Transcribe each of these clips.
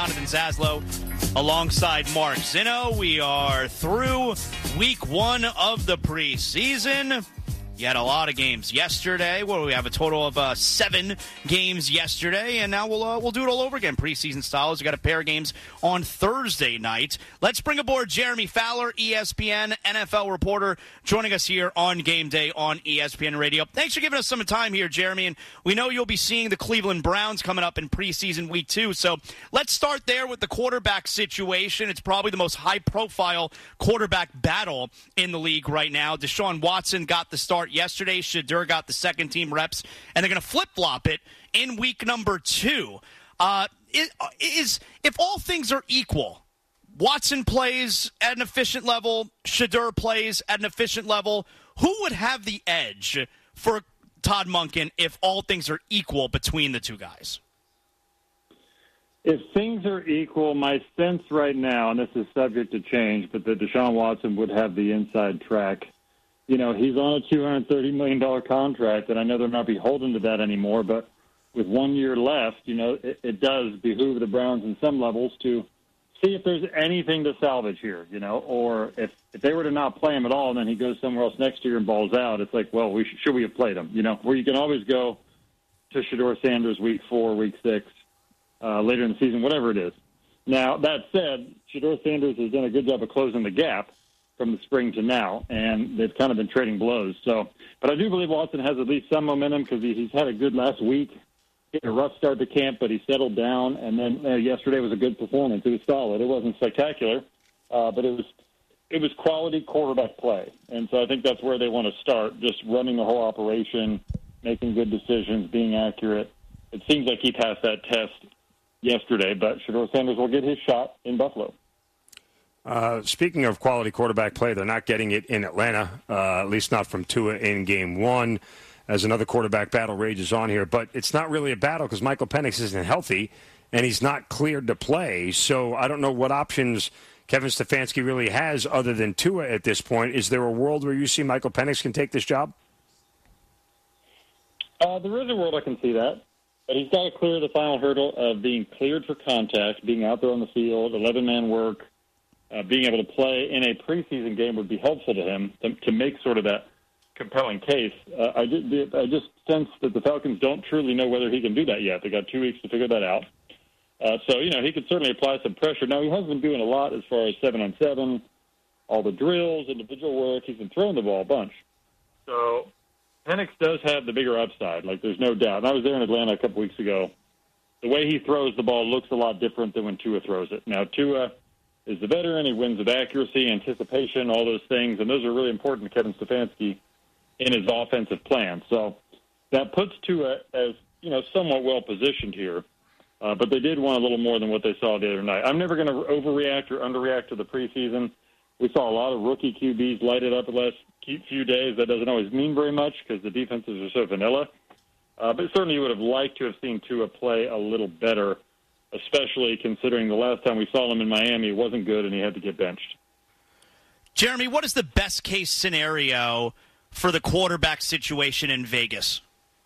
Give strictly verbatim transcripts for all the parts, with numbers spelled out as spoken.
Jonathan Zaslow alongside Mark Zinno. We are through week one of the preseason. You had a lot of games yesterday. Well, we have a total of uh, seven games yesterday, and now we'll uh, we'll do it all over again, preseason style. We got a pair of games on Thursday night. Let's bring aboard Jeremy Fowler, E S P N N F L reporter, joining us here on Game Day on E S P N Radio. Thanks for giving us some time here, Jeremy. And we know you'll be seeing the Cleveland Browns coming up in preseason week two. So let's start there with the quarterback situation. It's probably the most high-profile quarterback battle in the league right now. Deshaun Watson got the start yesterday. Shedeur got the second team reps, and they're going to flip-flop it in week number two. Uh, is if all things are equal, Watson plays at an efficient level, Shedeur plays at an efficient level, who would have the edge for Todd Monken if all things are equal between the two guys? If things are equal, my sense right now, and this is subject to change, but that Deshaun Watson would have the inside track. You know, he's on a two hundred thirty million dollars contract, and I know they're not beholden to that anymore, but with one year left, you know, it, it does behoove the Browns in some levels to see if there's anything to salvage here, you know, or if, if they were to not play him at all and then he goes somewhere else next year and balls out, it's like, well, we should, should we have played him, you know, where you can always go to Shedeur Sanders week four, week six, uh, later in the season, whatever it is. Now, that said, Shedeur Sanders has done a good job of closing the gap from the spring to now, and they've kind of been trading blows. So, but I do believe Watson has at least some momentum because he, he's had a good last week. He had a rough start to camp, but he settled down, and then uh, yesterday was a good performance. It was solid. It wasn't spectacular, uh, but it was it was quality quarterback play. And so I think that's where they want to start, just running the whole operation, making good decisions, being accurate. It seems like he passed that test yesterday, but Shedeur Sanders will get his shot in Buffalo. Uh, speaking of quality quarterback play, they're not getting it in Atlanta, uh, at least not from Tua in game one, as another quarterback battle rages on here. But it's not really a battle because Michael Penix isn't healthy, and he's not cleared to play. So I don't know what options Kevin Stefanski really has other than Tua at this point. Is there a world where you see Michael Penix can take this job? Uh, there is a world I can see that. But he's got to clear the final hurdle of being cleared for contact, being out there on the field, eleven-man work. Uh, being able to play in a preseason game would be helpful to him to, to make sort of that compelling case. Uh, I, did, I just sense that the Falcons don't truly know whether he can do that yet. They got two weeks to figure that out. Uh, so, you know, he could certainly apply some pressure. Now, he has been doing a lot as far as seven-on-seven, all the drills, individual work. He's been throwing the ball a bunch. So Penix does have the bigger upside, like there's no doubt. And I was there in Atlanta a couple weeks ago. The way he throws the ball looks a lot different than when Tua throws it. Now, Tua is the veteran. He wins with accuracy, anticipation, all those things, and those are really important to Kevin Stefanski in his offensive plan. So that puts Tua as, you know, somewhat well-positioned here, uh, but they did want a little more than what they saw the other night. I'm never going to overreact or underreact to the preseason. We saw a lot of rookie Q Bs light it up the last few days. That doesn't always mean very much because the defenses are so vanilla, uh, but certainly you would have liked to have seen Tua play a little better, especially considering the last time we saw him in Miami, it wasn't good and he had to get benched. Jeremy, what is the best-case scenario for the quarterback situation in Vegas?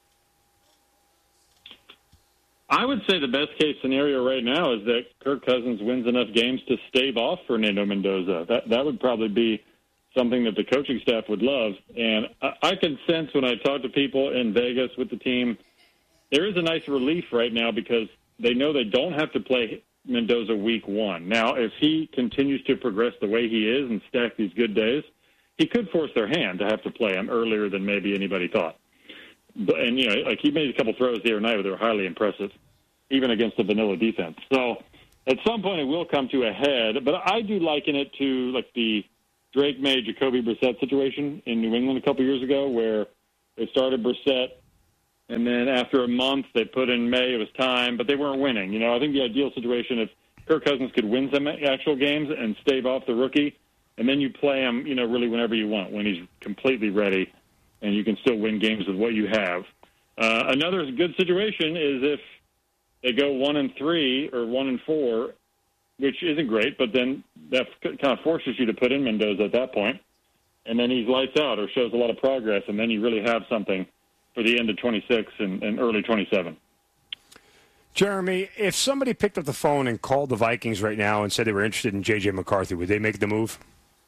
I would say the best-case scenario right now is that Kirk Cousins wins enough games to stave off Fernando Mendoza. That that would probably be something that the coaching staff would love. And I, I can sense when I talk to people in Vegas with the team, there is a nice relief right now because they know they don't have to play Mendoza week one. Now, if he continues to progress the way he is and stack these good days, he could force their hand to have to play him earlier than maybe anybody thought. But, and, you know, like he made a couple throws the other night that were highly impressive, even against the vanilla defense. So at some point it will come to a head, but I do liken it to like the Drake May, Jacoby Brissett situation in New England a couple years ago where they started Brissett, and then after a month, they put in May. It was time, but they weren't winning. You know, I think the ideal situation, if Kirk Cousins could win some actual games and stave off the rookie, and then you play him, you know, really whenever you want, when he's completely ready, and you can still win games with what you have. Uh, another good situation is if they go one and three or one and four, which isn't great, but then that kind of forces you to put in Mendoza at that point, and then he's lights out or shows a lot of progress, and then you really have something for the end of twenty-six and, and early twenty-seven. Jeremy, if somebody picked up the phone and called the Vikings right now and said they were interested in J J. McCarthy, would they make the move?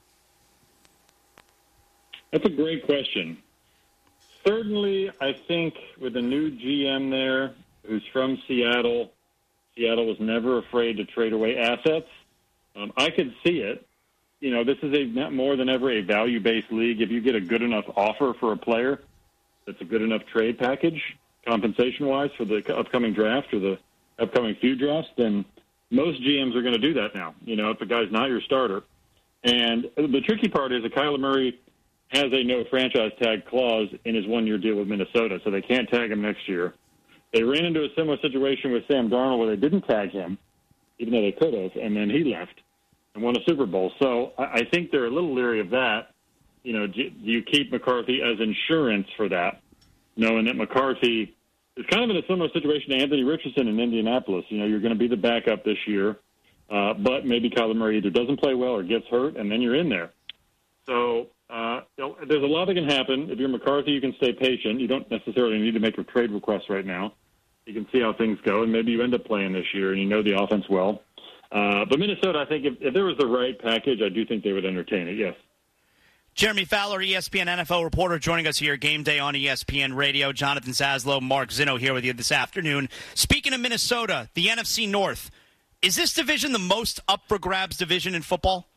That's a great question. Certainly, I think with a new G M there who's from Seattle, Seattle was never afraid to trade away assets. Um, I could see it. You know, this is a more than ever a value-based league. If you get a good enough offer for a player, that's a good enough trade package, compensation-wise, for the upcoming draft or the upcoming few drafts, then most G Ms are going to do that now, you know, if the guy's not your starter. And the tricky part is that Kyler Murray has a no franchise tag clause in his one-year deal with Minnesota, so they can't tag him next year. They ran into a similar situation with Sam Darnold where they didn't tag him, even though they could have, and then he left and won a Super Bowl. So I think they're a little leery of that. You know, do you keep McCarthy as insurance for that, knowing that McCarthy is kind of in a similar situation to Anthony Richardson in Indianapolis? You know, you're going to be the backup this year, uh, but maybe Kyler Murray either doesn't play well or gets hurt, and then you're in there. So uh, you know, there's a lot that can happen. If you're McCarthy, you can stay patient. You don't necessarily need to make a trade request right now. You can see how things go, and maybe you end up playing this year, and you know the offense well. Uh, but Minnesota, I think if, if there was the right package, I do think they would entertain it, yes. Jeremy Fowler, E S P N N F L reporter, joining us here, Game Day on E S P N Radio. Jonathan Zaslow, Mark Zinno here with you this afternoon. Speaking of Minnesota, the N F C North, is this division the most up for grabs division in football?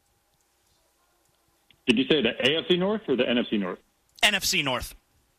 Did you say the A F C North or the N F C North? N F C North.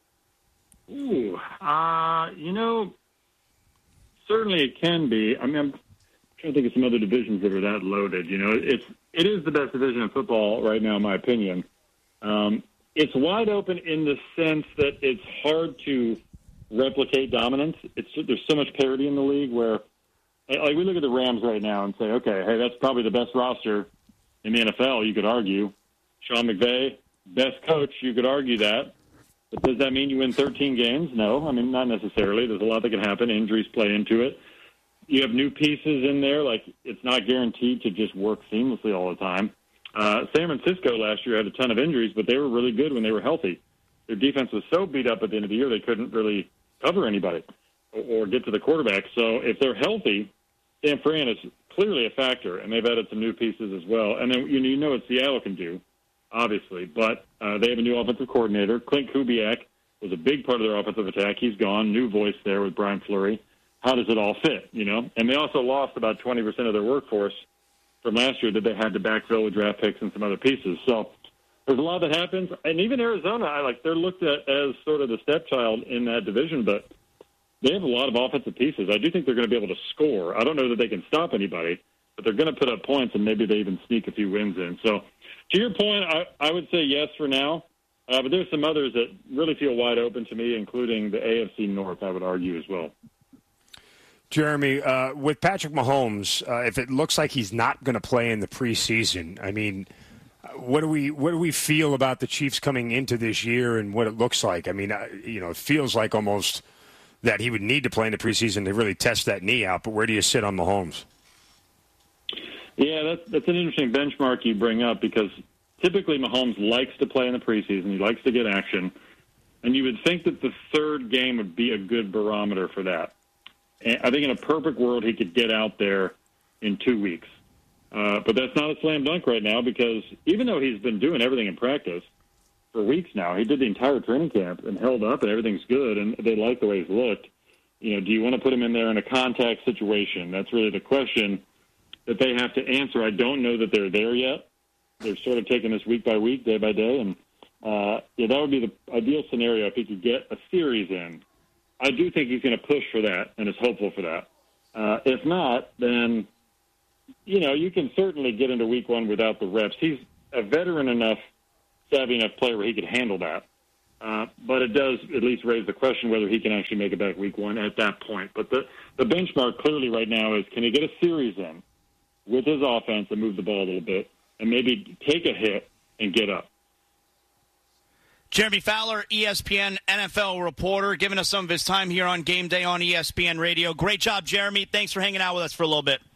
Ooh, uh, you know, certainly it can be. I mean, I'm trying to think of some other divisions that are that loaded. You know, it's it is the best division in football right now, in my opinion. Um, it's wide open in the sense that it's hard to replicate dominance. It's there's so much parity in the league where, like, we look at the Rams right now and say, okay, hey, that's probably the best roster in the N F L. You could argue. Sean McVay, best coach. You could argue that. But does that mean you win thirteen games? No. I mean, not necessarily. There's a lot that can happen. Injuries play into it. You have new pieces in there. Like, it's not guaranteed to just work seamlessly all the time. Uh, San Francisco last year had a ton of injuries, but they were really good when they were healthy. Their defense was so beat up at the end of the year they couldn't really cover anybody or, or get to the quarterback. So if they're healthy, San Fran is clearly a factor, and they've added some new pieces as well. And then you know, you know what Seattle can do, obviously, but uh, they have a new offensive coordinator. Clint Kubiak was a big part of their offensive attack. He's gone. New voice there with Brian Fleury. How does it all fit, you know? And they also lost about twenty percent of their workforce from last year that they had to backfill with draft picks and some other pieces. So there's a lot that happens. And even Arizona, I like they're looked at as sort of the stepchild in that division, but they have a lot of offensive pieces. I do think they're going to be able to score. I don't know that they can stop anybody, but they're going to put up points, and maybe they even sneak a few wins in. So to your point, I, I would say yes for now. Uh, but there's some others that really feel wide open to me, including the A F C North, I would argue, as well. Jeremy, uh, with Patrick Mahomes, uh, if it looks like he's not going to play in the preseason, I mean, what do we what do we feel about the Chiefs coming into this year and what it looks like? I mean, uh, you know, it feels like almost that he would need to play in the preseason to really test that knee out. But where do you sit on Mahomes? Yeah, that's that's an interesting benchmark you bring up because typically Mahomes likes to play in the preseason. He likes to get action, and you would think that the third game would be a good barometer for that. I think in a perfect world, he could get out there in two weeks. Uh, but that's not a slam dunk right now because even though he's been doing everything in practice for weeks now, he did the entire training camp and held up and everything's good and they like the way he's looked. You know, do you want to put him in there in a contact situation? That's really the question that they have to answer. I don't know that they're there yet. They're sort of taking this week by week, day by day. And uh, yeah, that would be the ideal scenario if he could get a series in. I do think he's going to push for that and is hopeful for that. Uh, if not, then, you know, you can certainly get into week one without the reps. He's a veteran enough, savvy enough player where he could handle that. Uh, but it does at least raise the question whether he can actually make it back week one at that point. But the, the benchmark clearly right now is can he get a series in with his offense and move the ball a little bit and maybe take a hit and get up. Jeremy Fowler, E S P N N F L reporter, giving us some of his time here on Game Day on E S P N Radio. Great job, Jeremy. Thanks for hanging out with us for a little bit.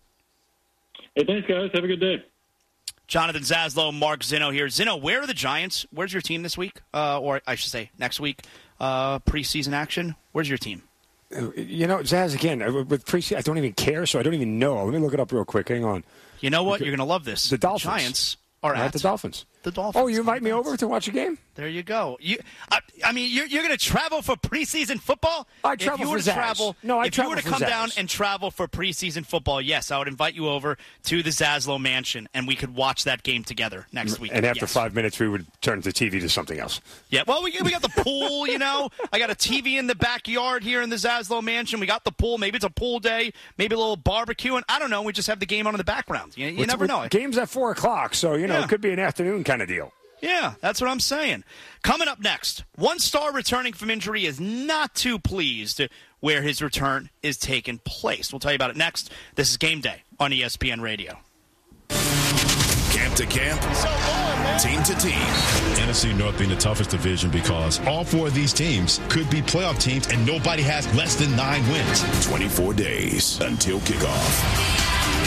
Hey, thanks, guys. Have a good day. Jonathan Zaslow, Mark Zinno here. Zinno, where are the Giants? Where's your team this week? Uh, or I should say next week, uh, preseason action. Where's your team? You know, Zaz, again, with preseason, I don't even care, so I don't even know. Let me look it up real quick. Hang on. You know what? You're going to love this. The Dolphins. The Giants are at at the Dolphins. The Dolphins. Oh, you invite me over to watch a game? There you go. You, I, I mean, you're, you're going to travel for preseason football? I travel if you for were to Zaz. travel, No, I if travel you were to for come Zaz. down and travel for preseason football, yes, I would invite you over to the Zaslow Mansion, and we could watch that game together next week. And after yes. five minutes, we would turn the T V to something else. Yeah, well, we, we got the pool, you know. I got a T V in the backyard here in the Zaslow Mansion. We got the pool. Maybe it's a pool day. Maybe a little barbecue. And I don't know. We just have the game on in the background. You, you With, never with know. Game's at four o'clock, so, you know, Yeah. it could be an afternoon kind of deal. Yeah, that's what I'm saying. Coming up next, one star returning from injury is not too pleased where his return is taking place. We'll tell you about it next. This is Game Day on E S P N Radio. Camp to camp, team to team. N F C North being the toughest division because all four of these teams could be playoff teams and nobody has less than nine wins. twenty-four days until kickoff.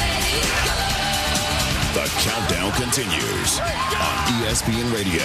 The countdown continues on E S P N Radio.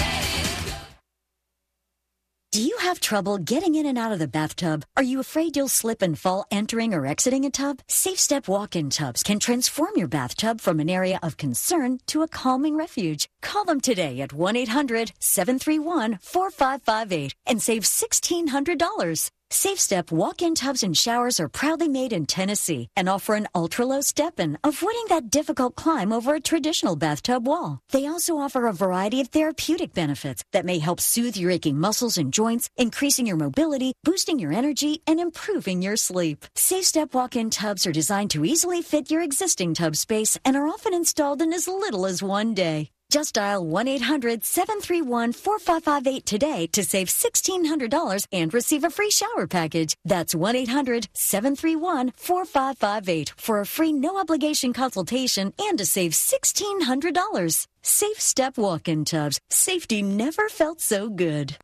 Do you have trouble getting in and out of the bathtub? Are you afraid you'll slip and fall entering or exiting a tub? Safe Step walk-in tubs can transform your bathtub from an area of concern to a calming refuge. Call them today at one eight hundred seven three one four five five eight and save sixteen hundred dollars. Safe Step walk-in tubs and showers are proudly made in Tennessee and offer an ultra-low step-in, avoiding that difficult climb over a traditional bathtub wall. They also offer a variety of therapeutic benefits that may help soothe your aching muscles and joints, increasing your mobility, boosting your energy, and improving your sleep. Safe Step walk-in tubs are designed to easily fit your existing tub space and are often installed in as little as one day. Just dial one eight hundred seven three one four five five eight today to save sixteen hundred dollars and receive a free shower package. That's one eight hundred seven three one four five five eight for a free no-obligation consultation and to save sixteen hundred dollars. Safe Step walk-in tubs. Safety never felt so good.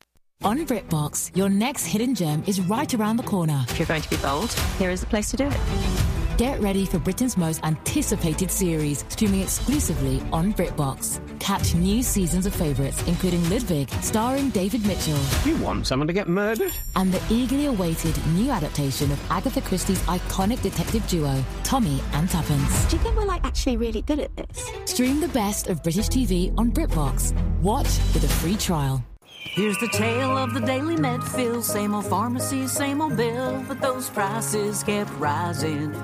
On BritBox, your next hidden gem is right around the corner. If you're going to be bold, here is the place to do it. Get ready for Britain's most anticipated series, streaming exclusively on BritBox. Catch new seasons of favourites, including Ludwig, starring David Mitchell. You want someone to get murdered? And the eagerly awaited new adaptation of Agatha Christie's iconic detective duo, Tommy and Tuppence. Do you think we're like actually really good at this? Stream the best of British T V on BritBox. Watch with a free trial. Here's the tale of the Daily Medfield. Same old pharmacy, same old bill, but those prices kept rising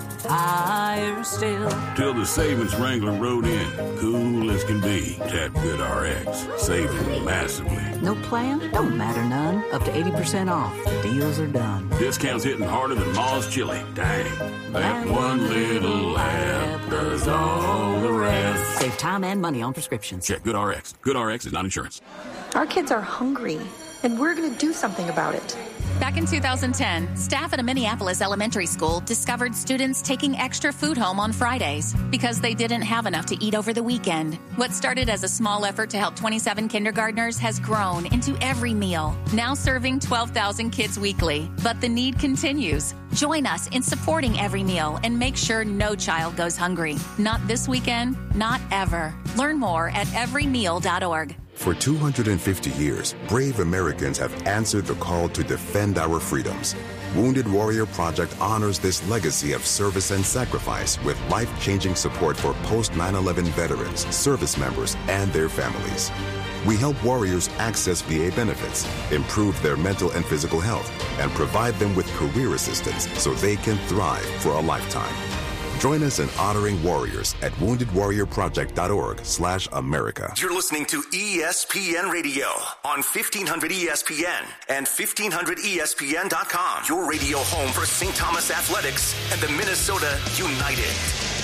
higher still. Till the savings wrangler rode in, cool as can be. Tap Good R X, saving massively. No plan? Don't matter none. Up to eighty percent off. The deals are done. Discounts hitting harder than Ma's chili. Dang, that one little app does all the rest. Save time and money on prescriptions. Check Good R X. Good R X is not insurance. Our kids are hungry, and we're going to do something about it. Back in two thousand ten, staff at a Minneapolis elementary school discovered students taking extra food home on Fridays because they didn't have enough to eat over the weekend. What started as a small effort to help twenty-seven kindergartners has grown into every meal, now serving twelve thousand kids weekly. But the need continues. Join us in supporting Every Meal and make sure no child goes hungry. Not this weekend, not ever. Learn more at every meal dot org. For two hundred fifty years, brave Americans have answered the call to defend our freedoms. Wounded Warrior Project honors this legacy of service and sacrifice with life-changing support for post nine eleven veterans, service members, and their families. We help warriors access V A benefits, improve their mental and physical health, and provide them with career assistance so they can thrive for a lifetime. Join us in honoring warriors at wounded warrior project dot org slash America. You're listening to E S P N Radio on fifteen hundred E S P N and fifteen hundred E S P N dot com. Your radio home for Saint Thomas Athletics and the Minnesota United.